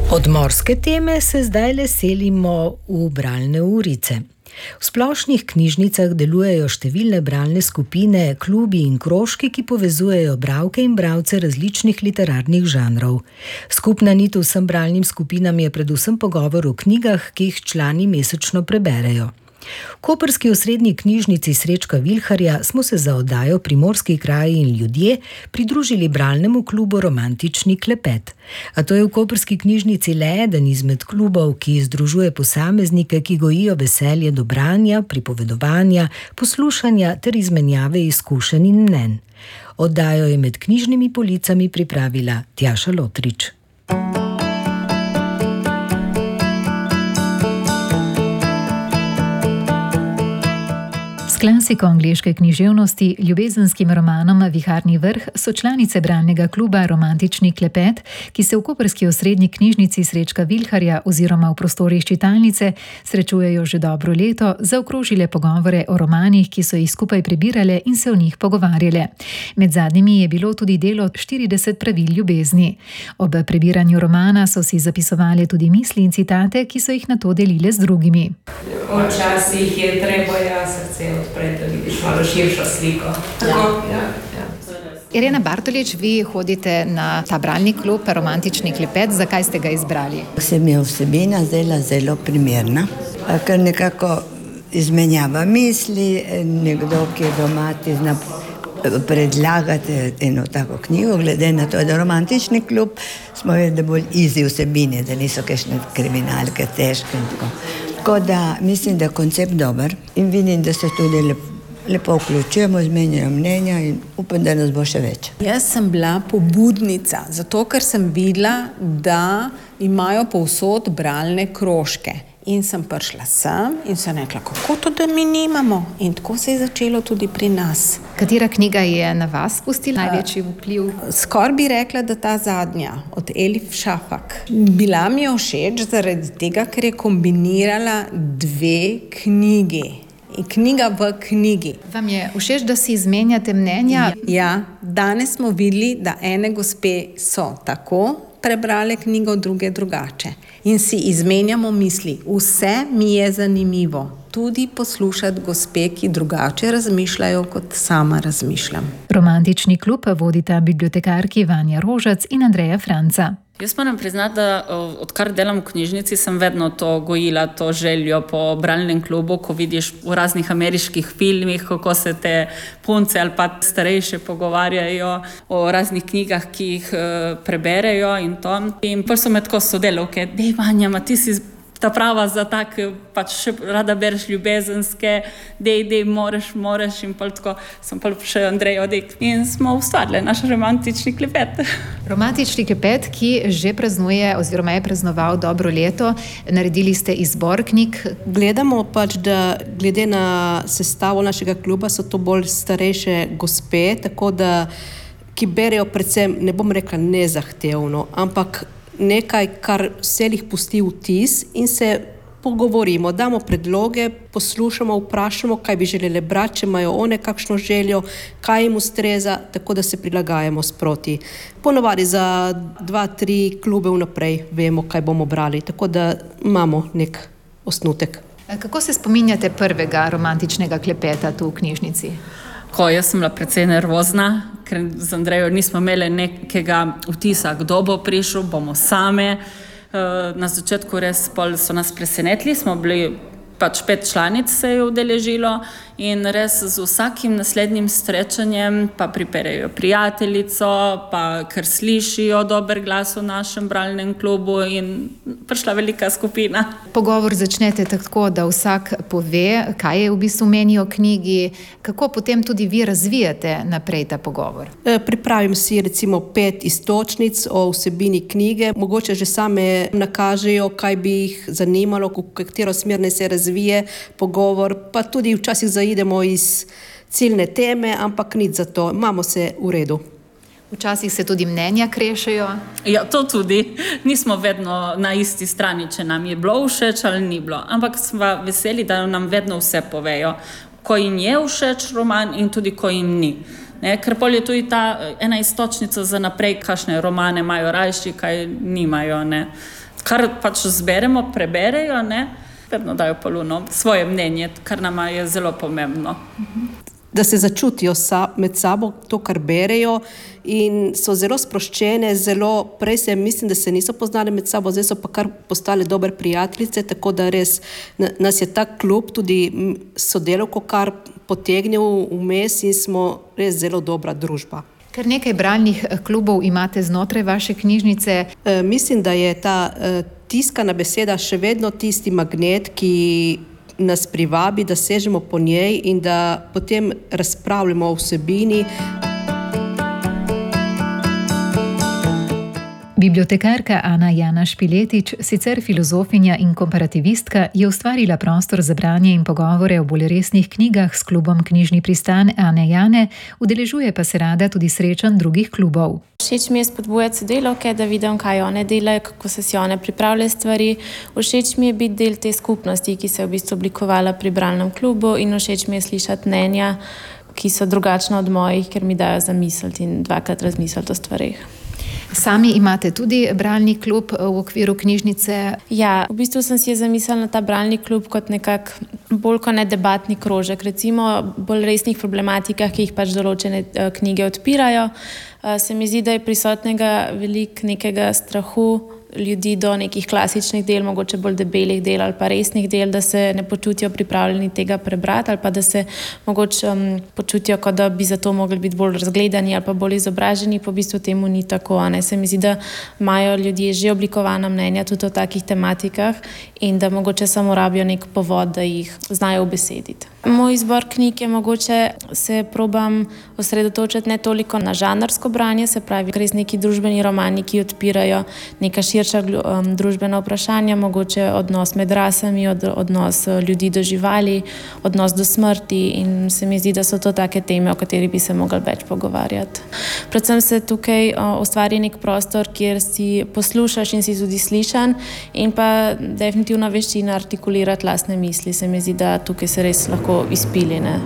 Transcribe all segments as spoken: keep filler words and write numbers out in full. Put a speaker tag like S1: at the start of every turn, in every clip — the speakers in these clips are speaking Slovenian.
S1: Od morske teme se zdaj le selimo v bralne urice. V splošnih knjižnicah delujejo številne bralne skupine, klubi in krožki, ki povezujejo bralke in bralce različnih literarnih žanrov. Skupna nit vsem bralnim skupinam je predvsem pogovor o knjigah, ki jih člani mesečno preberejo. V koprski osrednji knjižnici Srečka Vilharja smo se za oddajo Primorski kraji in ljudje pridružili bralnemu klubu Romantični klepet. A to je v koprski knjižnici le eden izmed klubov, ki združuje posameznike, ki gojijo veselje do branja, pripovedovanja, poslušanja ter izmenjave izkušenj in mnenj. Oddajo je med knjižnimi policami pripravila Tjaša Lotrič.
S2: S klasiko angleške književnosti, ljubezenskim romanom Viharni vrh so članice bralnega kluba Romantični klepet, ki se v koprski osrednji knjižnici Srečka Vilharja oziroma v prostorih čitalnice srečujejo že dobro leto, zaokrožile pogovore o romanih, ki so jih skupaj prebirale in se o njih pogovarjale. Med zadnjimi je bilo tudi delo štirideset pravil ljubezni. Ob prebiranju romana so si zapisovali tudi misli in citate, ki so jih nato delile z drugimi.
S3: Včasih je treba ja srce odpreti, da vidiš malo širšo sliko. Tako? Ja, ja.
S2: Irena Bartolič, vi hodite na ta bralni klub Romantični klepet. Zakaj ste ga izbrali?
S4: Se mi je vsebina zdela zelo primerna, ker nekako izmenjava misli, nekdo, ki je doma, ti zna predlagati eno tako knjigo, glede na to, da romantični klub smo vedno bolj easy vsebine, da niso kakšne kriminalke, težke in tako. Tako da mislim, da je koncept dober in vidim, da se tudi lepo, lepo vključujemo, izmenjajo mnenja in upam, da nas bo še več.
S3: Jaz sem bila pobudnica, zato ker sem videla, da imajo povsod bralne krožke. In sem prišla sem in sem rekla, kako to, da mi nimamo? In tako se je začelo tudi pri nas.
S2: Katera knjiga je na vas pustila največji vpliv?
S3: Skoraj bi rekla, da ta zadnja, od Elif Shafak. Bila mi je všeč zaradi tega, ker je kombinirala dve knjigi. In knjiga v knjigi.
S2: Vam je všeč, da si izmenjate mnenja?
S3: Ja, danes smo videli, da ene gospe so tako prebrale knjigo, druge drugače. In si izmenjamo misli. Vse mi je zanimivo. Tudi poslušati gospe, ki drugače razmišljajo, kot sama razmišljam.
S2: Romantični klub vodita bibliotekarki Vanja Rožac in Andreja Franca.
S5: Jaz moram priznati, da odkar delam v knjižnici, sem vedno to gojila, to željo po bralnem klubu, ko vidiš v raznih ameriških filmih, kako se te punce ali pa starejše pogovarjajo o raznih knjigah, ki jih preberejo in to. In pa so me tako sodelavke, dej Vanja, ma ti si ta prava za tak, pač še rada bereš ljubezenske, dej, dej, moreš, moreš in pa tako sem pa še Andrej Odek in smo ustvarili naš romantični klepet.
S2: Romantični klepet, ki že praznuje oziroma je praznoval dobro leto, naredili ste izbor knjig.
S6: Gledamo pač, da glede na sestavo našega kluba so to bolj starejše gospe, tako da, ki berejo predvsem, ne bom rekla nezahtevno, ampak nekaj, kar vse jih pusti vtis in se pogovorimo, damo predloge, poslušamo, vprašamo, kaj bi želeli brati, če imajo one kakšno željo, kaj jim ustreza, tako da se prilagajamo sproti. Ponovadi za dva, tri klube vnaprej vemo, kaj bomo brali, tako da imamo nek osnutek.
S2: Kako se spominjate prvega romantičnega klepeta tu v knjižnici?
S5: Ko jaz sem bila precej nervozna, ker z Andrejo nismo imeli nekega vtisa, kdo bo prišel, bomo same. Na začetku res so nas presenetili, smo bili pač pet članic se je udeležilo in res z vsakim naslednjim srečanjem pa priperejo prijateljico, pa ker slišijo dober glas v našem bralnem klubu in prišla velika skupina.
S2: Pogovor začnete tako, da vsak pove, kaj je v bistvu meni o knjigi, kako potem tudi vi razvijate naprej ta pogovor?
S6: Pripravim si recimo pet iztočnic o vsebini knjige, mogoče že same nakažejo, kaj bi jih zanimalo, v katero smer naj se razvije pogovor, pa tudi včasih zaidemo iz ciljne teme, ampak nič za to, imamo se v redu.
S2: Včasih se tudi mnenja krešejo.
S5: Ja, to tudi. Nismo vedno na isti strani, če nam je bilo všeč ali ni bilo, ampak smo veseli, da nam vedno vse povejo, ko jim je všeč roman in tudi ko jim ni. Ne, ker pol je tudi ta ena istočnica za naprej, kakšne romane imajo rajši, kaj nimajo, ne. kar pač zberemo, preberejo, ne, vedno dajo poluno svoje mnenje, kar nama je zelo pomembno.
S6: Da se začutijo med sabo to, kar berejo in so zelo sproščene, zelo, prej se mislim, da se niso poznali med sabo, zdaj so pa kar postali dobre prijateljice, tako da res nas je ta klub tudi sodelavko kar potegnil vmes in smo res zelo dobra družba.
S2: Ker nekaj bralnih klubov imate znotraj vaše knjižnice.
S6: E, mislim, da je ta e, tiskana beseda še vedno tisti magnet, ki nas privabi, da sežemo po njej in da potem razpravljamo o vsebini.
S2: Bibliotekarka Ana Jana Špiletič, sicer filozofinja in komparativistka, je ustvarila prostor za branje in pogovore o bolj resnih knjigah s klubom Knjižni pristan Ane Jane, udeležuje pa se rada tudi srečanj drugih klubov.
S7: Všeč mi je spodbujati sodelavke, da vidim, kaj one delajo, kako so si one pripravljale stvari. Všeč mi je biti del te skupnosti, ki se je v bistvu oblikovala pri bralnem klubu, in všeč mi je slišati mnenja, ki so drugačna od mojih, ker mi dajo zamisliti in dvakrat razmisliti o stvarih.
S2: Sami imate tudi bralni klub v okviru knjižnice?
S7: Ja, v bistvu sem si zamislila na ta bralni klub kot nekak bolj kot ne debatni krožek, recimo bolj resnih problematikah, ki jih pač določene knjige odpirajo. Se mi zdi, da je prisotnega veliko nekega strahu ljudi do nekih klasičnih del, mogoče bolj debelih del ali pa resnih del, da se ne počutijo pripravljeni tega prebrati ali pa da se mogoče um, počutijo, kot da bi zato mogli biti bolj razgledani ali pa bolj izobraženi, pa v bistvu temu ni tako. Ne? Se mi zdi, da imajo ljudje že oblikovana mnenja tudi o takih tematikah in da mogoče samo rabijo nek povod, da jih znajo ubesediti. Moj izbor knjig je mogoče se probam osredotočiti ne toliko na žanrsko branje, se pravi res neki družbeni romani, ki odpirajo neka širša um, družbena vprašanja, mogoče odnos med rasami, od, odnos ljudi do živali, odnos do smrti, in se mi zdi, da so to take teme, o kateri bi se mogli več pogovarjati. Predvsem se tukaj uh, ustvari nek prostor, kjer si poslušaš in si tudi slišan, in pa definitivno veščina artikulirati lastne misli. Se mi zdi, da tukaj se res lahko izpili, ne.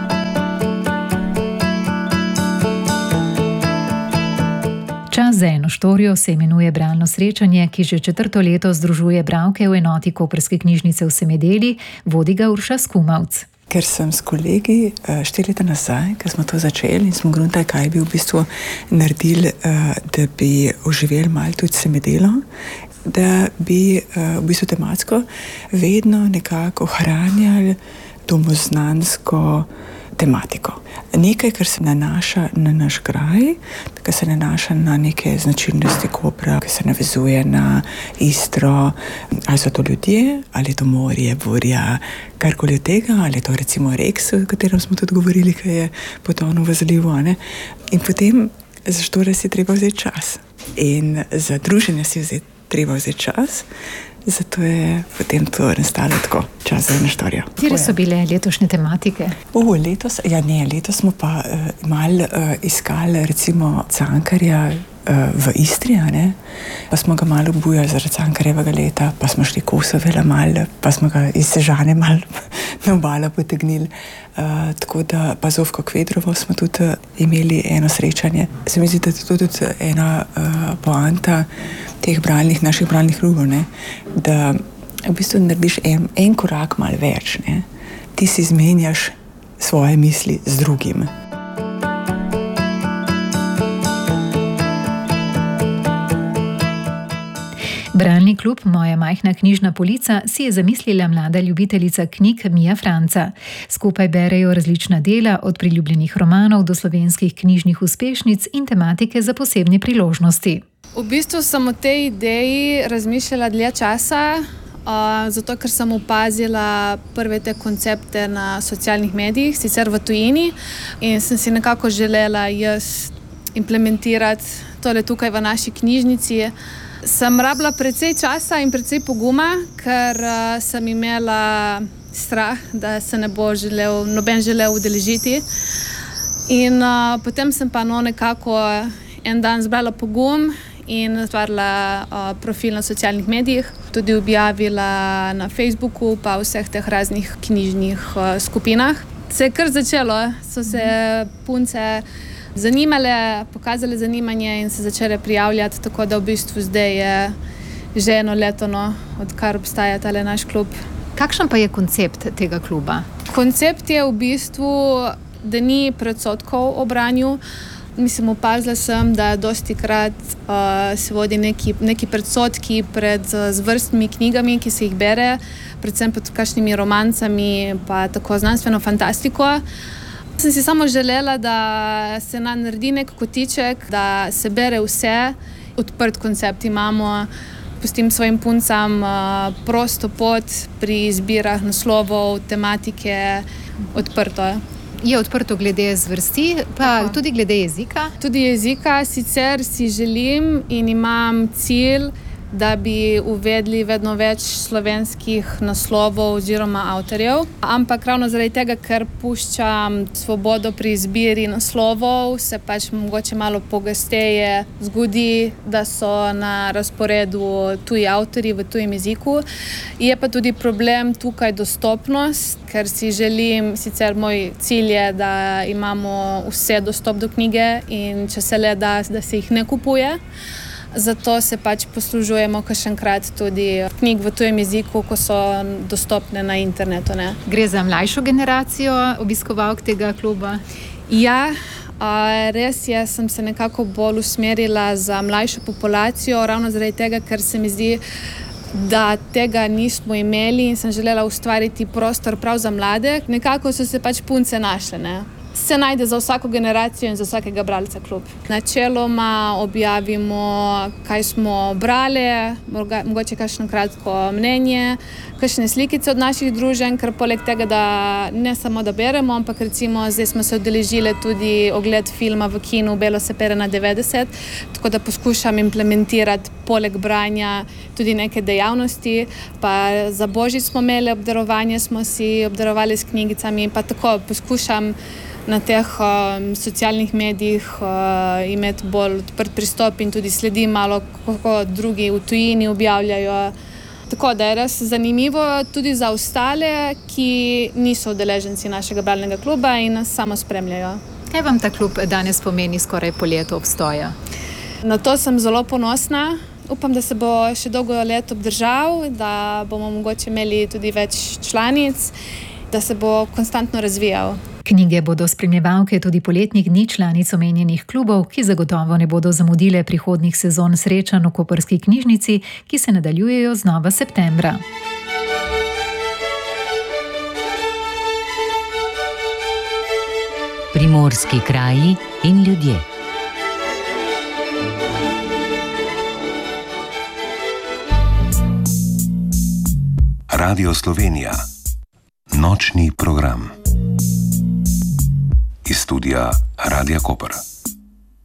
S2: Čas za eno štorijo se imenuje Bralno srečanje, ki že četrto leto združuje bralke v enoti Koprske knjižnice v Semedeli, vodi ga Urša Skumavc.
S8: Ker sem s kolegi štiri leta nazaj, ker smo to začeli in smo gruntali, kaj bi v bistvu naredili, da bi oživeli malo tudi Semedelo, da bi v bistvu tematsko vedno nekako ohranjali domoznansko tematiko. Nekaj, kar se nanaša na naš kraj, kar se nanaša na neke značilnosti Kopra, ki se navezuje na Istro, ali so to ljudje, ali je to morje, burja, karkoli od tega, ali je to recimo Reks, o katerem smo tudi govorili, ki je potonil v zalivu, ne? In potem za štore si treba vzeti čas. In za druženje si vzeti, treba vzeti čas. Zato je potem to nastalo tako, čas za eno štorijo.
S2: Kjer so bile letošnje tematike?
S8: Uh, letos, ja ne, letos smo pa uh, malo uh, iskali recimo Cankarja uh, v Istri, ne? Pa smo ga malo obujali zaradi Cankarjevega leta, pa smo šli Kosovela malo, pa smo ga iz Sežane malo na obalo potegnili. Uh, tako da pa Zofko Kvedrovo smo tudi uh, imeli eno srečanje. Se mi zdi, da je to tudi ena uh, poanta teh bralnih, naših bralnih klubov, ne? Da v bistvu narediš en, en korak malo več, ne? Ti si izmenjaš svoje misli z drugim.
S2: Bralni klub Moja majhna knjižna polica si je zamislila mlada ljubiteljica knjig Mija Franca. Skupaj berejo različna dela, od priljubljenih romanov do slovenskih knjižnih uspešnic in tematike za posebne priložnosti.
S9: V bistvu sem o tej ideji razmišljala dlje časa, uh, zato ker sem opazila prve te koncepte na socialnih medijih, sicer v tujini, in sem si nekako želela jaz implementirati tole tukaj v naši knjižnici. Sem rabila precej časa in precej poguma, ker uh, sem imela strah, da se ne bo želel, noben želel udeležiti. In uh, potem sem pa no nekako en dan zbrala pogum in ustvarila uh, profil na socialnih medijih, tudi objavila na Facebooku pa vseh teh raznih knjižnih uh, skupinah. Se je kar začelo, so se punce zanimale, pokazale zanimanje in se začele prijavljati, tako da v bistvu zdaj je že eno leto, no, odkar obstaja tale naš klub.
S2: Kakšen pa je koncept tega kluba?
S9: Koncept je v bistvu, da ni predsodkov o branju. Mislim, opazila sem, da dosti krat uh, se vodi neki, neki predsodki pred uh, zvrstnimi knjigami, ki se jih bere, predvsem pod kakšnimi romancami, pa tako znanstveno fantastiko. Sem si samo želela, da se nam naredi nek kotiček, da se bere vse, odprt koncept imamo, pustim svojim puncam uh, prosto pot pri izbirah naslovov, tematike, odprto.
S2: Je odprto glede zvrsti, pa tako. Tudi glede jezika?
S9: Tudi jezika, sicer si želim in imam cilj, da bi uvedli vedno več slovenskih naslovov oziroma avtorjev. Ampak ravno zaradi tega, ker puščam svobodo pri izbiri naslovov, se pač mogoče malo pogosteje zgodi, da so na razporedu tuji avtorji v tujem jeziku. Je pa tudi problem tukaj dostopnost, ker si želim, sicer moj cilj je, da imamo vse dostop do knjige in če se le da, da se jih ne kupuje. Zato se pač poslužujemo kakšenkrat tudi knjig v tujem jeziku, ko so dostopne na internetu. Ne.
S2: Gre za mlajšo generacijo obiskovalk tega kluba?
S9: Ja, res je, sem se nekako bolj usmerila za mlajšo populacijo, ravno zaradi tega, ker se mi zdi, da tega nismo imeli in sem želela ustvariti prostor prav za mlade. Nekako so se pač punce našle, ne. Se najde za vsako generacijo in za vsakega bralca klub. Načeloma objavimo, kaj smo brali, mogoče kakšno kratko mnenje, kakšne slikice od naših druženj, ker poleg tega, da ne samo da beremo, ampak recimo zdaj smo se udeležile tudi ogled filma v kinu Belo se pere na devetdeset, tako da poskušam implementirati poleg branja tudi neke dejavnosti, pa za Božič smo imeli obdarovanje, smo si obdarovali s knjigicami, pa tako poskušam na teh um, socialnih medijih uh, imeti bolj odprt pristop in tudi sledim malo, kako drugi v tujini objavljajo. Tako da je res zanimivo tudi za ostale, ki niso udeleženci našega bralnega kluba in nas samo spremljajo.
S2: Kaj vam ta klub danes pomeni skoraj po letu obstoja?
S9: Na to sem zelo ponosna. Upam, da se bo še dolgo let obdržal, da bomo mogoče imeli tudi več članic, da se bo konstantno razvijal.
S2: Knjige bodo spremljevalke tudi poletnih dni članic omenjenih klubov, ki zagotovo ne bodo zamudile prihodnjih sezon srečanj v koprski knjižnici, ki se nadaljujejo znova septembra.
S10: Primorski kraji in ljudje.
S11: Radio Slovenija. Nočni program. Iz studia Radia Koper.